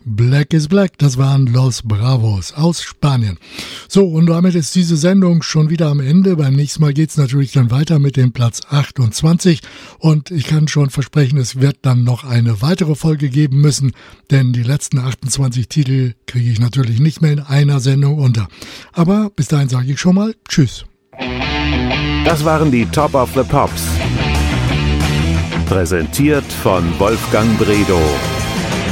Black is Black, das waren Los Bravos aus Spanien. So, und damit ist diese Sendung schon wieder am Ende. Beim nächsten Mal geht's natürlich dann weiter mit dem Platz 28 und ich kann schon versprechen, es wird dann noch eine weitere Folge geben müssen, denn die letzten 28 Titel kriege ich natürlich nicht mehr in einer Sendung unter. Aber bis dahin sage ich schon mal Tschüss. Das waren die Top of the Pops. Präsentiert von Wolfgang Bredow.